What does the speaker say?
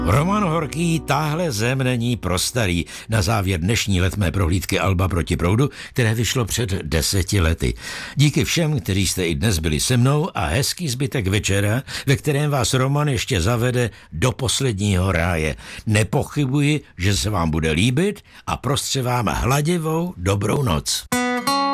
Roman Horký, Táhle zem není pro starý. Na závěr dnešní letmé prohlídky Alba proti proudu, které vyšlo před 10 lety. Díky všem, kteří jste i dnes byli se mnou a hezký zbytek večera, ve kterém vás Roman ještě zavede do posledního ráje. Nepochybuji, že se vám bude líbit a prostře vám hladivou dobrou noc.